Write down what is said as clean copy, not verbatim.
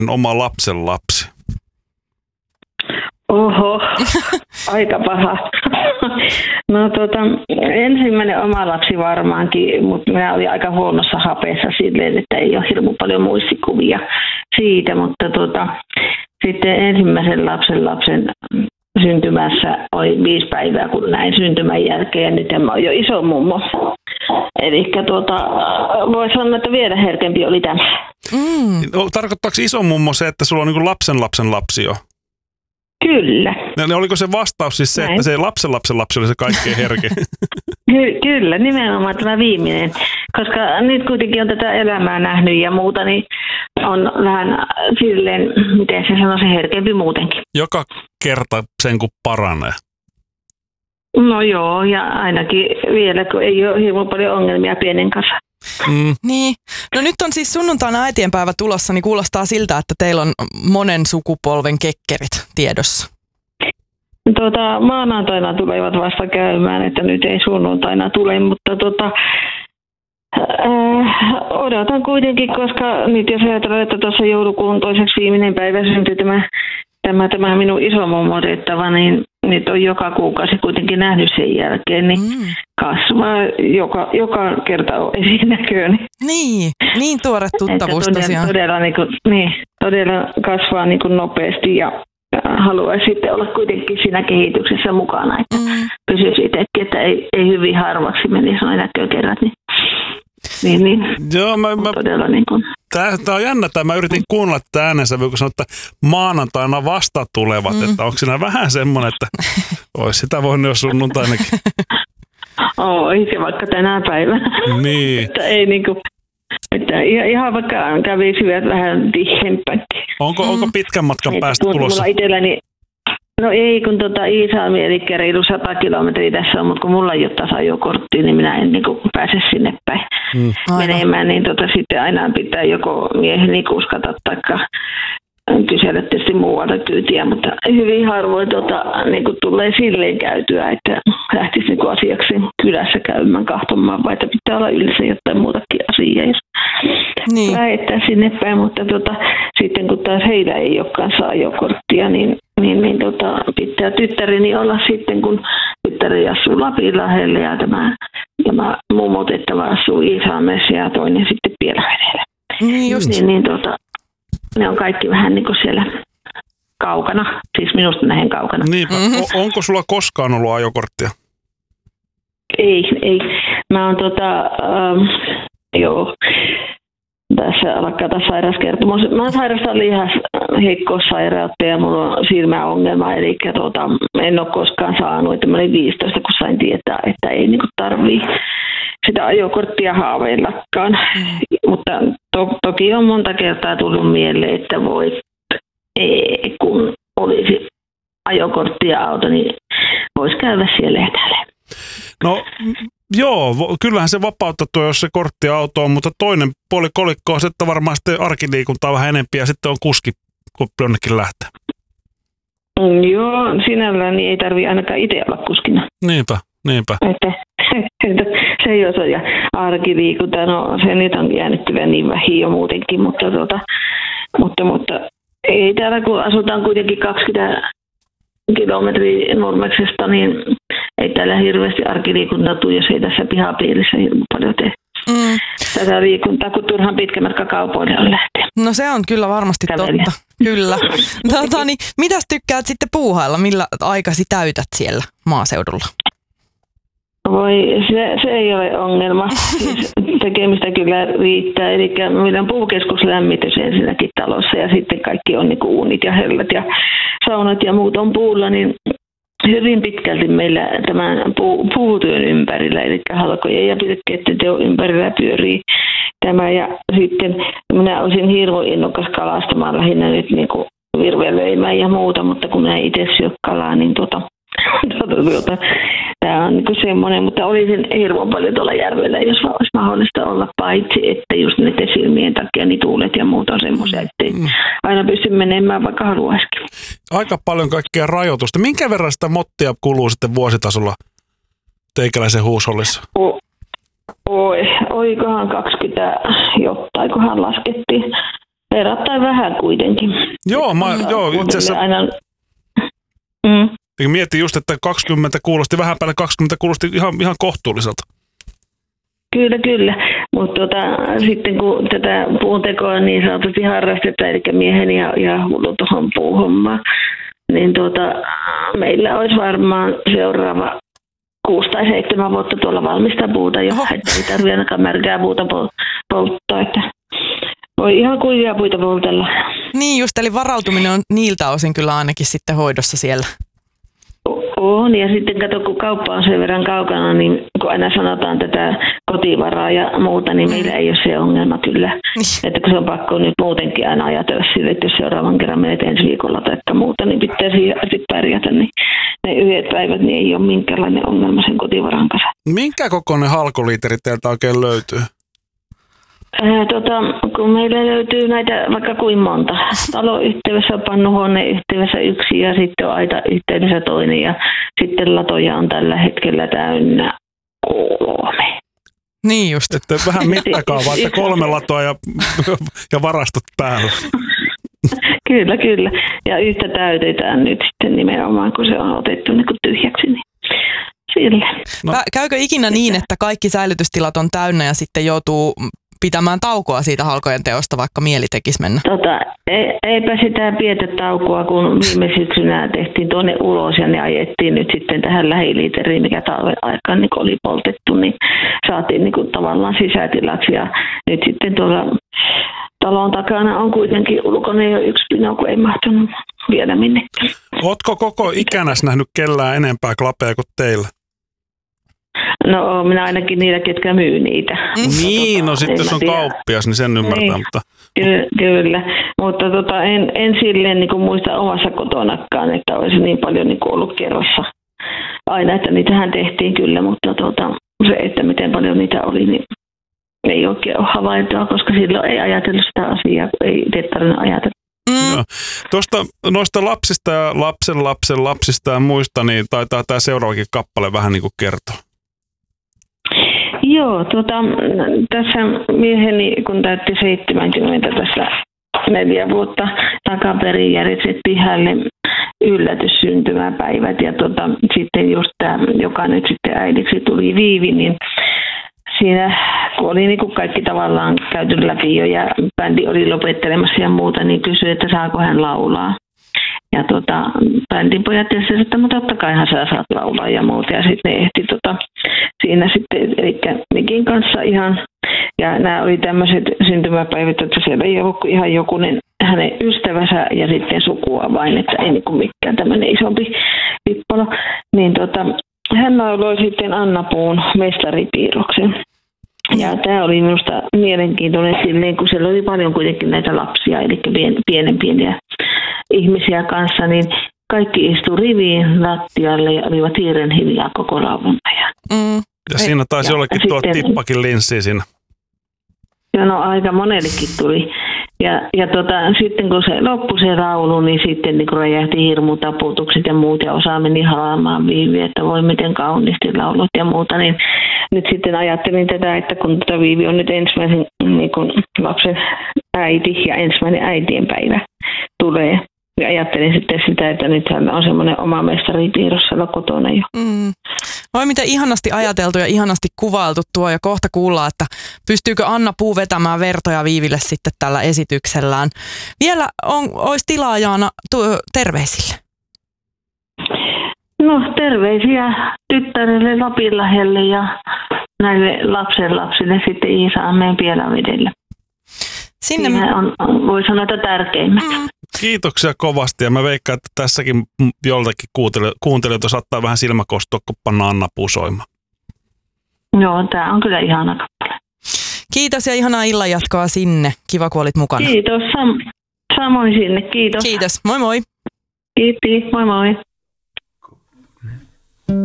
oma lapsen lapsi? Oho, aika paha. No ensimmäinen oma lapsi varmaankin, mutta minä olin aika huonossa hapeessa silleen, että ei ole hirmu paljon muistikuvia siitä, mutta sitten ensimmäisen lapsen syntymässä oli 5 päivää, kun näin syntymän jälkeen, ja nyt mä oon jo iso mummo. Eli voi sanoa, että vielä herkempi oli tämä. Tarkoittaako iso mummo se, että sulla on niin lapsen lapsi jo? Kyllä. Ja oliko se vastaus siis se, että se lapsen lapsi oli se kaikkein herkein? Kyllä, nimenomaan tämä viimeinen. Koska nyt kuitenkin on tätä elämää nähnyt ja muuta, niin on vähän silleen, miten se sanoisi, herkempi muutenkin. Joka kerta sen kun paranee. No joo, ja ainakin vielä, kun ei ole hirveän paljon ongelmia pienen kanssa. Niin. No nyt on siis sunnuntaina äitienpäivä tulossa, niin kuulostaa siltä, että teillä on monen sukupolven kekkerit tiedossa. Maanantaina tulevat vasta käymään, että nyt ei sunnuntaina tule, mutta odotan kuitenkin, koska nyt jos ajatellaan, että tuossa joulukuun toiseksi viimeinen päivä syntyi tämä minun isomummotettava, niin nyt on joka kuukausi kuitenkin nähnyt sen jälkeen, niin kasvaa joka kerta on esinäköön. Niin tuore tuttavuus tosiaan. Todella kasvaa niin kuin nopeasti ja haluaisi sitten olla kuitenkin siinä kehityksessä mukana, että pysyisi itsekin, että ei hyvin harvaksi menisi noin näkökerrat. Niin. Joo, todella niin kuin. Tämä on jännä, mä yritin kuunnella tätä äänensävyä, kun sanoin, että maanantaina vasta tulevat, että onko siinä vähän semmoinen, että olisi sitä voinut jo sunnuntainakin. Ei se vaikka tänä päivänä. Niin. Että ei niinku, että ihan vaikka kävisivät vähän tihempäänkin. Onko pitkän matkan päästä tulossa? Mulla itselläni, no ei, kun Iisalmi, eli reilu 100 kilometriä tässä on, mutta kun mulla ei ole tasajokorttia, niin minä en niinku pääse sinne päin menemään, niin sitten aina pitää joko mieheni kuskata taikka kysellä tietysti muualta kyytiä, mutta hyvin harvoin niin tulee silleen käytyä, että lähtisi niin asiaksi kylässä käymään kahtomaan, vai että pitää olla yleensä jotain muutakin asiaa, jos lähettää sinne päin, mutta sitten kun taas heillä ei ole kanssa ajokorttia, niin pitää tyttäreni olla sitten, kun tyttäri asuu Lapinlahdella ja tämä mummotettava asuu Iisalmessa ja toinen sitten Pielavedellä. Niin just. Ne on kaikki vähän niin kuin siellä kaukana, siis minusta nähen kaukana. Niinpä. Onko sulla koskaan ollut ajokorttia? Ei. Mä oon tässä alkaa taas sairauskertomus. Mä sairastan lihasheikkoussairautta ja mulla on silmäongelma, eli en ole koskaan saanut, että mä olin 15, kun sain tietää, että ei niin tarvii sitä ajokorttia haaveillakaan. Mutta toki on monta kertaa tullut mieleen, että kun olisi ajokortti ja auto, niin voisi käydä siellä ja täällä. No joo, kyllähän se vapauttaa tuo, jos se kortti auto on, mutta toinen puoli kolikkoa on, että varmaan sitten arkiliikuntaa vähän enempi ja sitten on kuski, kun jonnekin lähtee. Joo, sinällään niin ei tarvitse ainakaan itse olla kuskina. Niinpä. Että se ei osaa ja arkiliikunta, no se nyt on jäänyt kyllä niin vähin jo muutenkin, mutta ei täällä kun asutaan kuitenkin 20 kilometriä Nurmeksesta, niin ei täällä hirveästi arkiliikuntaa tule, jos ei tässä pihapiirissä hirveän paljon tee. Tätä liikuntaa, kun turhan pitkä matka kaupoille on lähteä. No se on kyllä varmasti totta. Kyllä. Niin, mitäs tykkäät sitten puuhailla? Millä aikasi täytät siellä maaseudulla? Se ei ole ongelma. Siis tekemistä kyllä riittää. Eli meillä on puukeskuslämmitys ensinnäkin talossa ja sitten kaikki on niin uunit ja hellät ja saunat ja muut on puulla, niin hyvin pitkälti meillä tämän puutyön ympärillä, eli halkojen ja pilkkeiden teon ympärillä pyörii tämä. Ja sitten minä olisin hirveän innokas kalastamaan lähinnä nyt niin kuin virvelöimään ja muuta, mutta kun minä itse syö kalaa, niin tämä on niin semmoinen, mutta olisin hirveän paljon tuolla järvellä, jos olisi mahdollista olla, paitsi että just näiden silmien takia niin tuulet ja muut on semmoisia, ettei aina pysty menemään, vaikka haluaisikin. Aika paljon kaikkea rajoitusta. Minkä verran sitä mottia kuluu sitten vuositasolla teikäläisen huushollissa? Oikohan 20 jotain, kunhan laskettiin. verrattain vähän kuitenkin. Joo, itse asiassa mietin just, että 20 kuulosti, vähän päälle 20 kuulosti ihan kohtuulliselta. Kyllä. Mutta sitten kun tätä puuntekoa niin sanotusti harrastetaan, eli mieheni ja hullu tuohon puuhommaan, niin meillä olisi varmaan seuraava 6 tai 7 vuotta tuolla valmistaa puuta jo, että ei tarvitse ainakaan märkää puuta polttaa, että voi ihan kuivia puita poltella. Niin just, eli varautuminen on niiltä osin kyllä ainakin sitten hoidossa siellä. On, ja sitten kato, kun kauppa on sen verran kaukana, niin kun aina sanotaan tätä kotivaraa ja muuta, niin meillä ei ole se ongelma kyllä. Että kun se on pakko nyt muutenkin aina ajatella sille, että jos seuraavan kerran menet ensi viikolla tai muuta, niin pitää sitten pärjätä, niin ne yhdet päivät niin ei ole minkäänlainen ongelma sen kotivaran kanssa. Minkä kokoinen halkoliiteri teiltä oikein löytyy? Kun meillä löytyy näitä vaikka kuin monta. Taloyhteydessä on pannuhuoneen yhteydessä 1 ja sitten on aita yhteydessä toinen ja sitten latoja on tällä hetkellä täynnä 3. Niin just. Että vähän mittakaavaa, että 3 latoa ja varastot päällä. Kyllä. Ja yhtä täytetään nyt sitten nimenomaan, kun se on otettu niin kuin tyhjäksi. Niin sillä. No. Käykö ikinä niin, että kaikki säilytystilat on täynnä ja sitten joutuu pitämään taukoa siitä halkojen teosta, vaikka mieli tekisi mennä? Eipä sitä pientä taukoa, kun viime syksynä tehtiin tuonne ulos ja ne ajettiin nyt sitten tähän lähiliiteriin, mikä talven aikaan niin oli poltettu, niin saatiin niin kuin tavallaan sisätilaksi ja nyt sitten tuolla talon takana on kuitenkin ulkona jo 1 pino, kun ei mahtunut vielä minnekään. Ootko koko ikänäs nähnyt kellään enempää klapeja kuin teillä? No minä ainakin niitä, ketkä myy niitä. Niin, no sitten jos on kauppias, niin sen ymmärtää. Niin, mutta kyllä, mutta en silleen niin kuin muista omassa kotonakaan, että olisi niin paljon niin kuin ollut kerrassa aina, että niitähän tehtiin kyllä, mutta se, että miten paljon niitä oli, niin ei oikein ole havaintoa, koska silloin ei ajatellut sitä asiaa, kun ei itse tarvinnut ajatella. Noista lapsista ja lapsen lapsista ja muista, niin taitaa tämä seuraavakin kappale vähän niin kuin kertoa. Joo, tässä mieheni, kun täytti 70 tässä 4 vuotta takaperin, järjestettiin hänelle yllätyssyntymäpäivät ja sitten just tämä, joka nyt sitten äidiksi tuli Viivi, niin siinä kun oli niin kuin kaikki tavallaan käyty läpi jo ja bändi oli lopettelemassa ja muuta, niin kysyi, että saako hän laulaa. Ja bändin pojat tietysti, että totta kaihan sä saat laulaa ja muuta. Ja sitten ne ehti siinä sitten, eli Mikin kanssa ihan, ja nämä oli tämmöiset syntymäpäivät, että siellä ei ollut ihan jokunen hänen ystävänsä ja sitten sukua vain, että ei niin kuin mikään tämmöinen isompi pippalo. Niin hän lauloi sitten Anna Puun Mestaripiirroksen. Ja tämä oli minusta mielenkiintoinen silleen, kun siellä oli paljon kuitenkin näitä lapsia, eli pieniä ihmisiä kanssa, niin kaikki istui riviin lattialle ja olivat hiiren hiljaa koko laulun ajan. Ja siinä taisi jollekin tuoda tippakin linssiin siinä. Joo, no aika monellekin tuli. Ja sitten kun se loppui se laulu, niin sitten niin räjähti hirmutaputukset ja muut, ja osa meni halaamaan Viiviä, että voi miten kauniisti laulut ja muuta, niin nyt sitten ajattelin tätä, että kun Viivi on nyt ensimmäisen niin kun lapsen äiti ja ensimmäinen äitienpäivä tulee, ja ajattelin sitten sitä, että nyt hän on semmoinen oma mestaripiirrossa kotona jo. Voi miten ihanasti ajateltu ja ihanasti kuvailtu tuo, ja kohta kuullaan, että pystyykö Anna Puu vetämään vertoja Viiville sitten tällä esityksellään. Vielä olisi tilaa, Jaana, terveisille. No terveisiä tyttärelle Lapinlahdelle ja näille lapsenlapsille sitten Iisalmeen Pielavedelle. Siinä on, voi sanoa, että tärkeimmät. Kiitoksia kovasti, ja mä veikkaan, että tässäkin joltakin kuuntelijoita saattaa vähän silmäkostua, kun pannaan Anna Puu soimaan. Joo, tää on kyllä ihana kappale. Kiitos ja ihanaa illanjatkoa sinne. Kiva, kun olit mukana. Kiitos, samoin sinne. Kiitos. Kiitos, moi moi. Kiitos, moi moi.